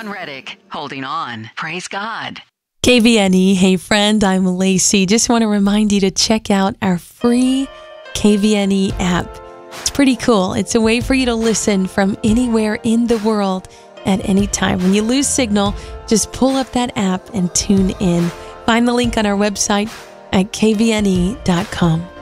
Dawn Reddick, holding on. Praise God. KVNE, hey friend, I'm Lacey. Just want to remind you to check out our free KVNE app. It's pretty cool. It's a way for you to listen from anywhere in the world at any time. When you lose signal, just pull up that app and tune in. Find the link on our website at kvne.com.